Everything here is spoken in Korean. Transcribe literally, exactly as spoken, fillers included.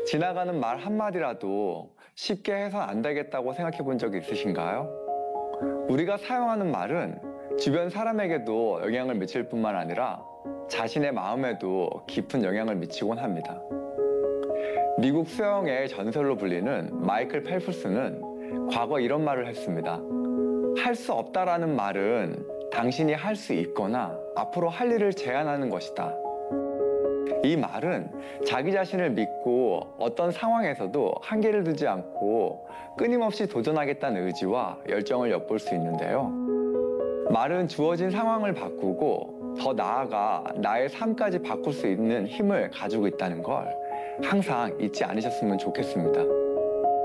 지나가는 말 한마디라도 쉽게 해선 안 되겠다고 생각해 본 적 있으신가요? 우리가 사용하는 말은 주변 사람에게도 영향을 미칠 뿐만 아니라 자신의 마음에도 깊은 영향을 미치곤 합니다. 미국 수영의 전설로 불리는 마이클 펠프스는 과거 이런 말을 했습니다. 할 수 없다라는 말은 당신이 할 수 있거나 앞으로 할 일을 제안하는 것이다. 이 말은 자기 자신을 믿고 어떤 상황에서도 한계를 두지 않고 끊임없이 도전하겠다는 의지와 열정을 엿볼 수 있는데요. 말은 주어진 상황을 바꾸고 더 나아가 나의 삶까지 바꿀 수 있는 힘을 가지고 있다는 걸 항상 잊지 않으셨으면 좋겠습니다.